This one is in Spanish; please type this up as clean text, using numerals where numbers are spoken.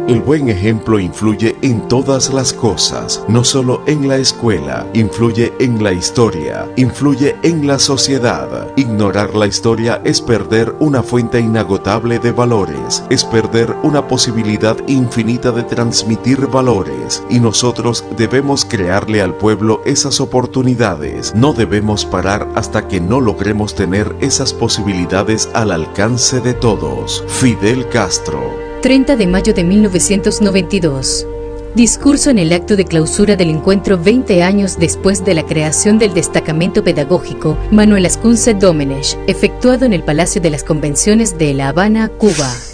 El buen ejemplo influye en todas las cosas, no solo en la escuela, influye en la historia, influye en la sociedad. Ignorar la historia es perder una fuente inagotable de valores, es perder una posibilidad infinita de transmitir valores, y nosotros debemos crearle al pueblo esas oportunidades. No debemos parar hasta que no logremos tener esas posibilidades al alcance de todos. Fidel Castro. 30 de mayo de 1992. Discurso en el acto de clausura del encuentro 20 años después de la creación del destacamento pedagógico Manuel Ascunce Domenech, efectuado en el Palacio de las Convenciones de La Habana, Cuba.